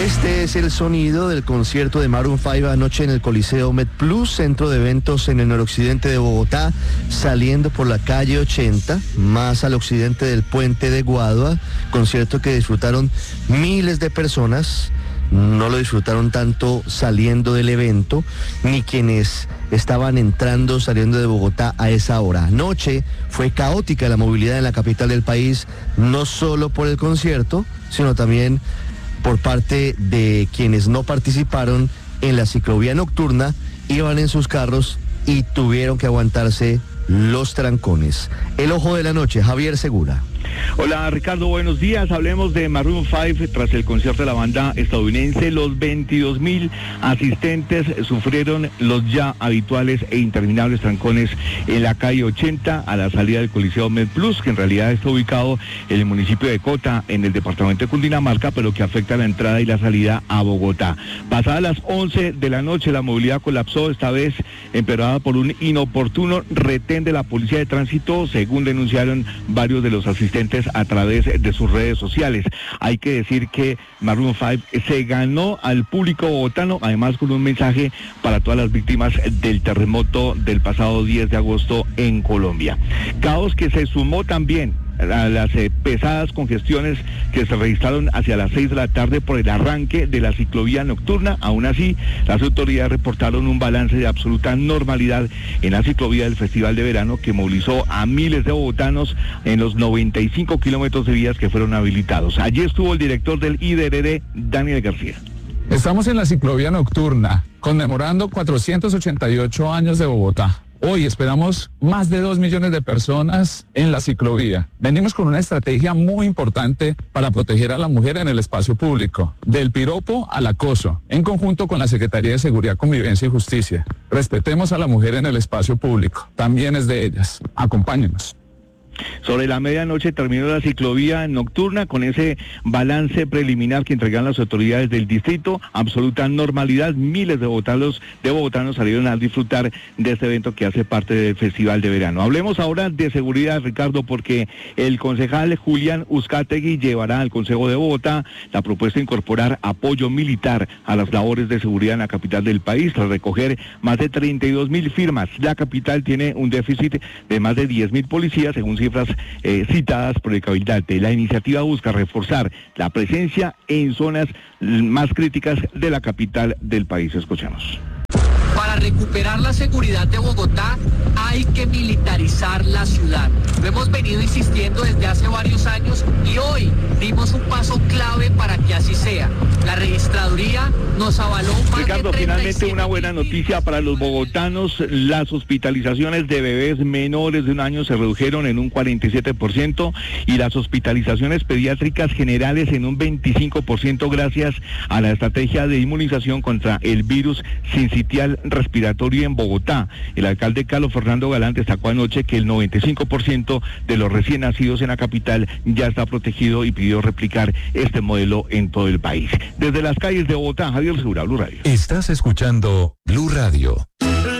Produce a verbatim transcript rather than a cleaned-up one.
Este es el sonido del concierto de Maroon cinco anoche en el Coliseo MedPlus, centro de eventos en el noroccidente de Bogotá, saliendo por la calle ochenta, más al occidente del puente de Guadua, concierto que disfrutaron miles de personas. No lo disfrutaron tanto saliendo del evento, ni quienes estaban entrando, saliendo de Bogotá a esa hora. Anoche fue caótica la movilidad en la capital del país, no solo por el concierto, sino también por parte de quienes no participaron en la ciclovía nocturna, iban en sus carros y tuvieron que aguantarse los trancones. El ojo de la noche, Javier Segura. Hola Ricardo, buenos días. Hablemos de Maroon cinco. Tras el concierto de la banda estadounidense, los veintidós mil asistentes sufrieron los ya habituales e interminables trancones en la calle ochenta a la salida del Coliseo MedPlus, que en realidad está ubicado en el municipio de Cota, en el departamento de Cundinamarca, pero que afecta la entrada y la salida a Bogotá. Pasadas las once de la noche, la movilidad colapsó, esta vez empeorada por un inoportuno retén de la policía de tránsito, según denunciaron varios de los asistentes a través de sus redes sociales. Hay que decir que Maroon cinco se ganó al público bogotano, además con un mensaje para todas las víctimas del terremoto del pasado diez de agosto en Colombia. Caos que se sumó también a las eh, pesadas congestiones que se registraron hacia las seis de la tarde por el arranque de la ciclovía nocturna. Aún así, las autoridades reportaron un balance de absoluta normalidad en la ciclovía del Festival de Verano, que movilizó a miles de bogotanos en los noventa y cinco kilómetros de vías que fueron habilitados. Allí estuvo el director del I D R D, Daniel García. Estamos en la ciclovía nocturna, conmemorando cuatrocientos ochenta y ocho años de Bogotá. Hoy esperamos más de dos millones de personas en la ciclovía. Venimos con una estrategia muy importante para proteger a la mujer en el espacio público, del piropo al acoso, en conjunto con la Secretaría de Seguridad, Convivencia y Justicia. Respetemos a la mujer en el espacio público, también es de ellas. Acompáñenos. Sobre la medianoche terminó la ciclovía nocturna con ese balance preliminar que entregaron las autoridades del distrito. Absoluta normalidad, miles de bogotanos, de bogotanos salieron a disfrutar de este evento que hace parte del Festival de Verano. Hablemos ahora de seguridad, Ricardo, porque el concejal Julián Uzcategui llevará al Consejo de Bogotá la propuesta de incorporar apoyo militar a las labores de seguridad en la capital del país, tras recoger más de treinta y dos mil firmas. La capital tiene un déficit de más de diez mil policías, según cifras eh, citadas por el Cabildante. La iniciativa busca reforzar la presencia en zonas más críticas de la capital del país. Escuchemos. Para recuperar la seguridad de Bogotá hay que militarizar la ciudad. Lo hemos venido insistiendo desde hace varios años y hoy dimos un paso clave para que así sea. La registraduría nos avaló más Ricardo, de finalmente una buena noticia para los bogotanos. Las hospitalizaciones de bebés menores de un año se redujeron en un cuarenta y siete por ciento y las hospitalizaciones pediátricas generales en un veinticinco por ciento gracias a la estrategia de inmunización contra el virus sincitial respiratorio en Bogotá. El alcalde Carlos Fernando Galán destacó anoche que el noventa y cinco por ciento de los recién nacidos en la capital ya está protegido y pidió replicar este modelo en todo el país. Desde las calles de Bogotá, Javier Segura, Blue Radio. Estás escuchando Blue Radio.